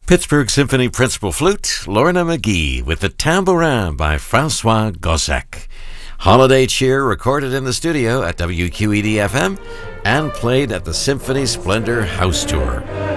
Pittsburgh Symphony Principal Flute, Lorna McGee, with the Tambourin by Francois Gossec. Holiday Cheer recorded in the studio at WQED-FM and played at the Symphony Splendor House Tour.